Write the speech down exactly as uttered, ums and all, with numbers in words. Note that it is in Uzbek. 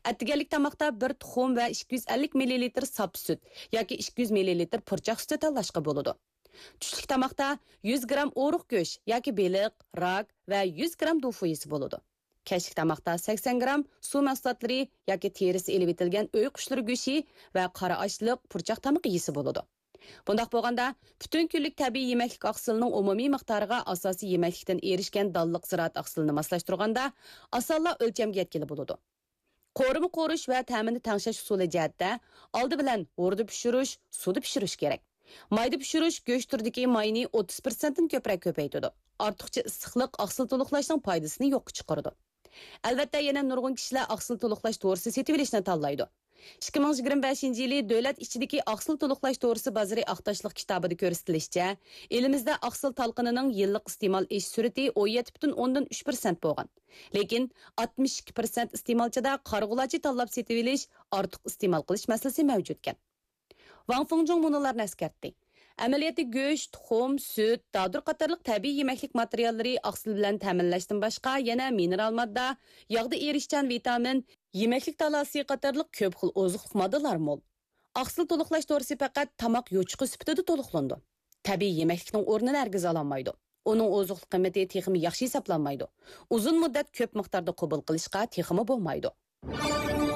Әттігәлік тамақта bir tuxum və ikki yuz ellik millilitr sap süt yoki ikki yuz millilitr purchaq sütü tanlashqa bo'ladi. Tushlik tamaqda yuz gram o'ruq go'sht yoki beliq, rak va yuz gram tofu yesi bo'ladi. Kechlik tamaqda sakson gram suv mahsulotlari yoki terisi elib etilgan uy qushlari go'shti va qora ochliq purchaq tamoq yesi bo'ladi. Bundaq bo'lganda, butun kunlik tabiiy yemaklik oqsilining umumiy miqdoriga asosiy yemaklikdan erishgan dalliq ziroat oqsilini moslashtirganda osonla o'lchamga yetkili bo'ladi. Qorimi qo'rish va ta'minni tangshash usuli jihatda oldi bilan o'rda pishirish, suvda pishirish kerak. Mayda pishirish go'sht turidagi mayni o'ttiz foiz dan ko'proq ko'paytiradi. Ortiqcha issiqlik oqsil to'liqlashning foydasini yo'qqa chiqaradi. Albatta, yana nurg'un kishilar oqsil to'liqlash to'g'risi setib olishni tanlaydi. ikki ming yigirma beshinchi yili davlat ichidagi oqsil to'liqlash to'g'risi bozori aqtashliq kitobida ko'rsatilishicha, elimizda oqsil talqinining yillik iste'mol ish surati o'n yetti butun o'ndan uch foiz bo'lgan. Lekin oltmish ikki foiz iste'molchida qarg'ulachi tanlab setib olish, ortiq iste'mol qilish masalasi mavjud ekan. Wang Fengjong bunularni eskartdi. Amaliyotda go'sht, tuxum, süt, dadur qatorliq tabiiy yemaklik materiallari oqsil bilan ta'minlashdan boshqa yana mineral modda, yog'da erishgan vitamin, yemaklik talasi qatorliq ko'p xil oziqlik moddalar mo'l. Oqsil to'liqlash to'g'risi faqat tamoq yo'chiqi sifatida to'liqlandi. Tabiiy yemaklikning o'rnini hargiz ololmaydi. Uning oziqlik qiymati texmi yaxshi hisoblanmaydi. Uzun muddat ko'p miqdorda qabul qilishga texmi bo'lmaydi.